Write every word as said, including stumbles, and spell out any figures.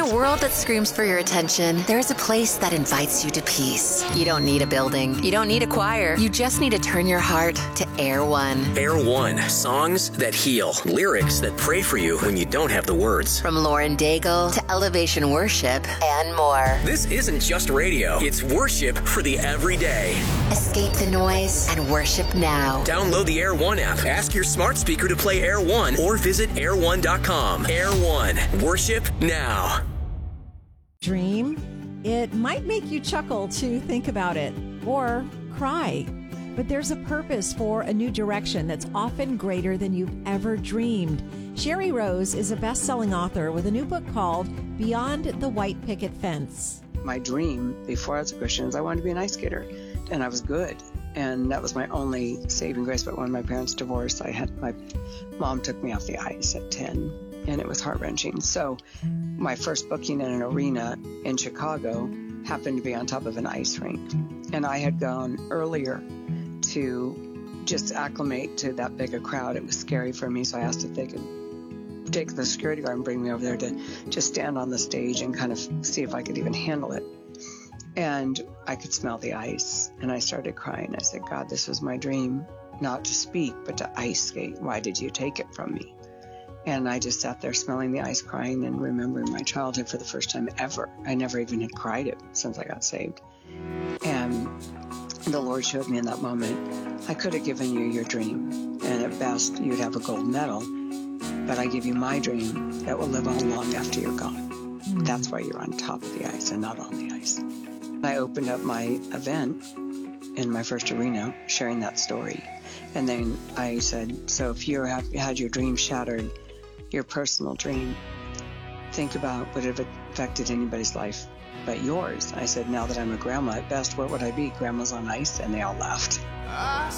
a world that screams for your attention, there is a place that invites you to peace. You don't need a building. You don't need a choir. You just need to turn your heart to Air One. Air One. Songs that heal. Lyrics that pray for you when you don't have the words. From Lauren Daigle to Elevation Worship and more. This isn't just radio. It's worship for the everyday. Escape the noise and worship now. Download the Air One app. Ask your smart speaker to play Air One or visit air one dot com. Air One. Worship now. Dream. It might make you chuckle to think about it or cry, but there's a purpose for a new direction that's often greater than you've ever dreamed. Sherry Rose is a best-selling author with a new book called Beyond the White Picket Fence. My dream before I was a Christian is I wanted to be an ice skater, and I was good. And that was my only saving grace. But when my parents divorced, I had my mom took me off the ice at ten, and it was heart-wrenching. So my first booking in an arena in Chicago happened to be on top of an ice rink. And I had gone earlier to just acclimate to that big a crowd. It was scary for me, so I asked if they could take the security guard and bring me over there to just stand on the stage and kind of see if I could even handle it. And I could smell the ice, and I started crying. I said, God, this was my dream, not to speak, but to ice skate. Why did you take it from me? And I just sat there smelling the ice, crying, and remembering my childhood for the first time ever. I never even had cried it since I got saved. And the Lord showed me in that moment, I could have given you your dream, and at best, you'd have a gold medal, but I give you my dream that will live on long after you're gone. That's why you're on top of the ice and not on the ice. I opened up my event in my first arena, sharing that story. And then I said, so if you have had your dream shattered, your personal dream, think about would it have affected anybody's life but yours. I said, now that I'm a grandma, at best, what would I be? Grandma's on ice? And they all laughed.